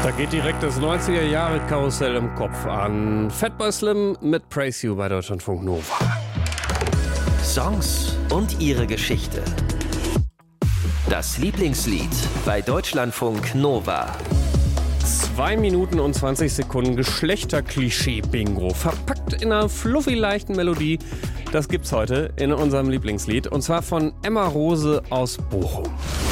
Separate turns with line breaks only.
Da geht direkt das 90er-Jahre-Karussell im Kopf an. Fatboy Slim mit Praise You bei Deutschlandfunk Nova.
Songs und ihre Geschichte. Das Lieblingslied bei Deutschlandfunk Nova.
2 Minuten und 20 Sekunden Geschlechterklischee-Bingo. Verpackt in einer fluffy leichten Melodie. Das gibt's heute in unserem Lieblingslied. Und zwar von Emma Rose aus Bochum.